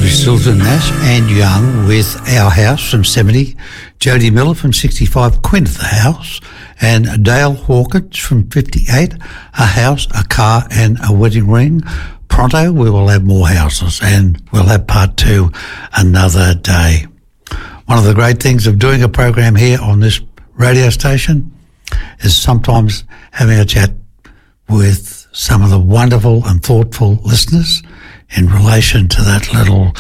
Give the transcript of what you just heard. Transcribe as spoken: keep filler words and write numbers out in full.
Silton Nash and Young with Our House from seventy, Jody Miller from sixty-five, Queen of the House, and Dale Hawkins from fifty-eight, A House, A Car and a Wedding Ring. Pronto we will have more houses, and we'll have part two another day. One of the great things of doing a program here on this radio station is sometimes having a chat with some of the wonderful and thoughtful listeners in relation to that little